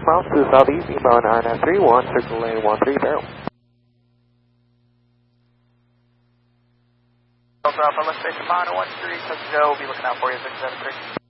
miles to the southeast, inbound R931, circle lane 13 Alpha, left station monitor 13, touch go, we'll be looking out for you, 673.